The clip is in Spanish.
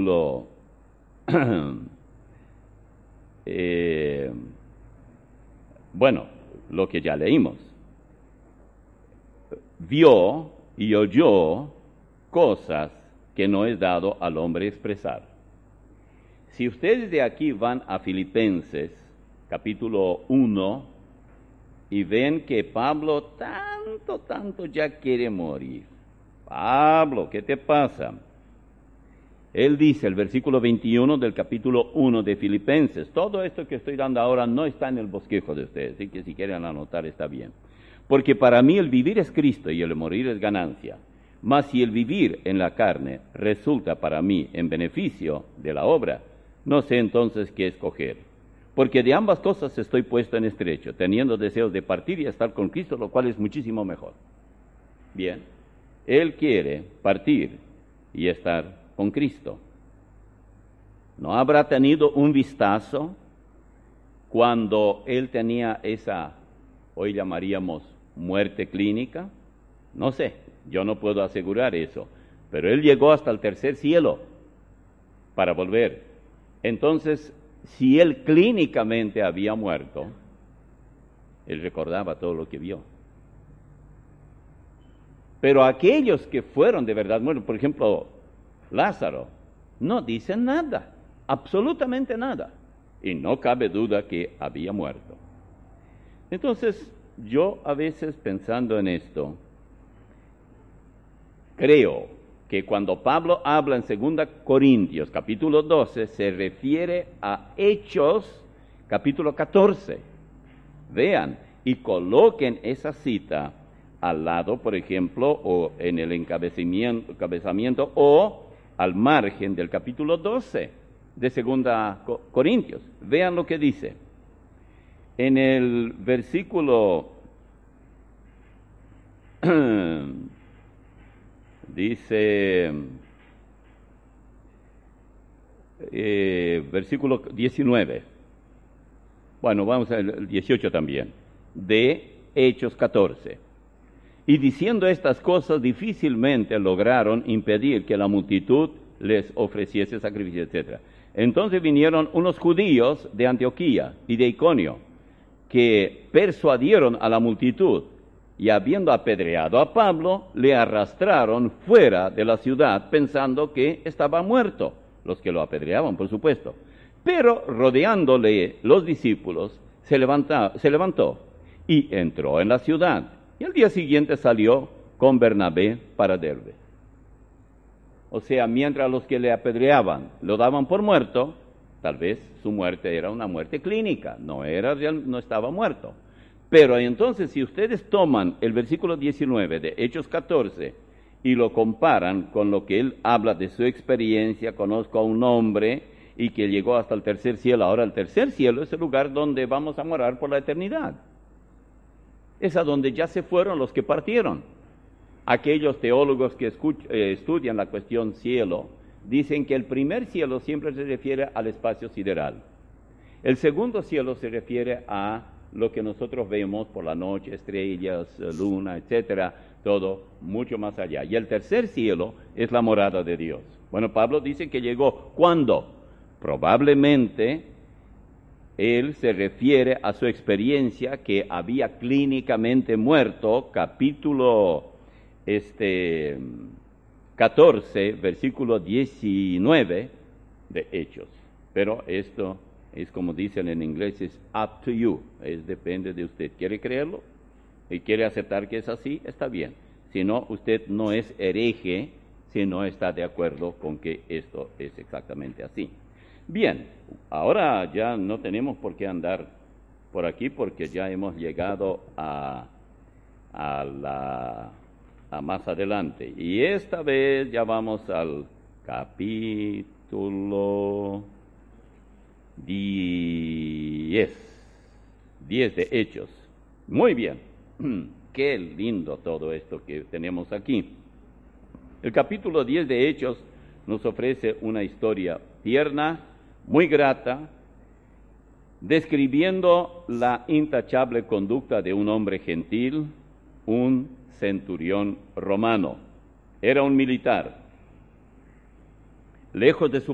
bueno, lo que ya leímos. Vio y oyó cosas que no es dado al hombre expresar. Si ustedes de aquí van a Filipenses, capítulo 1, y ven que Pablo tanto ya quiere morir. Pablo, ¿qué te pasa? Él dice, el versículo 21 del capítulo 1 de Filipenses, todo esto que estoy dando ahora no está en el bosquejo de ustedes, así que si quieren anotar está bien. Porque para mí el vivir es Cristo y el morir es ganancia. Mas si el vivir en la carne resulta para mí en beneficio de la obra, no sé entonces qué escoger. Porque de ambas cosas estoy puesto en estrecho, teniendo deseos de partir y estar con Cristo, lo cual es muchísimo mejor. Bien, él quiere partir y estar con Cristo. ¿No habrá tenido un vistazo cuando él tenía esa, hoy llamaríamos, muerte clínica? No sé, yo no puedo asegurar eso, pero él llegó hasta el tercer cielo para volver. Entonces, si él clínicamente había muerto, él recordaba todo lo que vio. Pero aquellos que fueron de verdad muertos, por ejemplo, Lázaro, no dicen nada, absolutamente nada, y no cabe duda que había muerto. Entonces, yo a veces pensando en esto, creo que cuando Pablo habla en 2 Corintios, capítulo 12, se refiere a Hechos, capítulo 14. Vean, y coloquen esa cita al lado, por ejemplo, o en el encabezamiento, o al margen del capítulo 12 de 2 Corintios. Vean lo que dice. En el versículo dice, versículo 19, bueno, vamos al 18 también, de Hechos 14. Y diciendo estas cosas, difícilmente lograron impedir que la multitud les ofreciese sacrificio, etc. Entonces vinieron unos judíos de Antioquía y de Iconio, que persuadieron a la multitud, y habiendo apedreado a Pablo, le arrastraron fuera de la ciudad, pensando que estaba muerto, los que lo apedreaban, por supuesto. Pero rodeándole los discípulos, se levantó y entró en la ciudad, y al día siguiente salió con Bernabé para Derbe. O sea, mientras los que le apedreaban lo daban por muerto, tal vez su muerte era una muerte clínica, no estaba muerto. Pero entonces, si ustedes toman el versículo 19 de Hechos 14 y lo comparan con lo que él habla de su experiencia, conozco a un hombre y que llegó hasta el tercer cielo. Ahora, el tercer cielo es el lugar donde vamos a morar por la eternidad. Es a donde ya se fueron los que partieron. Aquellos teólogos que estudian la cuestión cielo, dicen que el primer cielo siempre se refiere al espacio sideral. El segundo cielo se refiere a lo que nosotros vemos por la noche, estrellas, luna, etcétera, todo mucho más allá. Y el tercer cielo es la morada de Dios. Bueno, Pablo dice que llegó. ¿Cuándo? Probablemente él se refiere a su experiencia que había clínicamente muerto, capítulo 14, versículo 19 de Hechos. Pero esto es como dicen en inglés, es up to you, depende de usted. ¿Quiere creerlo? Y quiere aceptar que es así, está bien. Si no, usted no es hereje si no está de acuerdo con que esto es exactamente así. Bien, ahora ya no tenemos por qué andar por aquí porque ya hemos llegado a más adelante. Y esta vez ya vamos al capítulo 10 de Hechos. Muy bien, qué lindo todo esto que tenemos aquí. El capítulo 10 de Hechos nos ofrece una historia tierna, muy grata, describiendo la intachable conducta de un hombre gentil, un centurión romano. Era un militar. Lejos de su